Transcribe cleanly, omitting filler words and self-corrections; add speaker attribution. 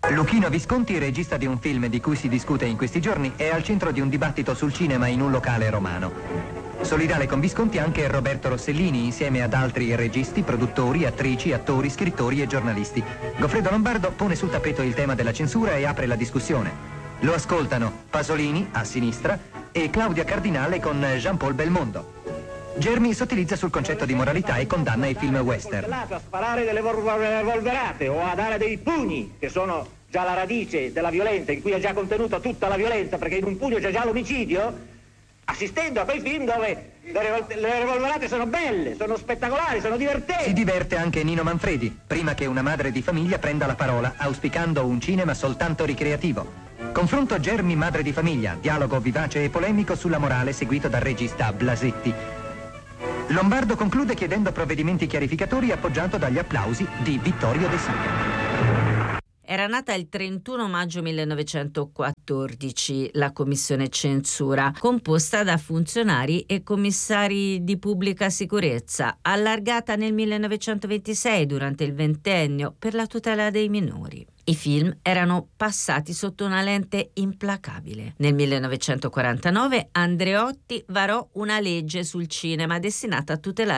Speaker 1: Luchino Visconti, regista di un film di cui si discute in questi giorni, è al centro di un dibattito sul cinema in un locale romano. Solidale con Visconti anche Roberto Rossellini, insieme ad altri registi, produttori, attrici, attori, scrittori e giornalisti. Goffredo Lombardo pone sul tappeto il tema della censura e apre la discussione. Lo ascoltano Pasolini, a sinistra, e Claudia Cardinale con Jean-Paul Belmondo. Germi sottilizza sul concetto di moralità e condanna i film western.
Speaker 2: A sparare delle volverate o a dare dei pugni, che sono già la radice della violenza, in cui è già contenuta tutta la violenza, perché in un pugno c'è già l'omicidio, assistendo a quei film dove le revolverate sono belle, sono spettacolari, sono divertenti.
Speaker 1: Si diverte anche Nino Manfredi, prima che una madre di famiglia prenda la parola, auspicando un cinema soltanto ricreativo. Confronto Germi madre di famiglia, dialogo vivace e polemico sulla morale seguito dal regista Blasetti. Lombardo conclude chiedendo provvedimenti chiarificatori, appoggiato dagli applausi di Vittorio De Sica.
Speaker 3: Era nata il 31 maggio 1914 la Commissione Censura, composta da funzionari e commissari di pubblica sicurezza, allargata nel 1926 durante il ventennio per la tutela dei minori. I film erano passati sotto una lente implacabile. Nel 1949 Andreotti varò una legge sul cinema destinata a tutelare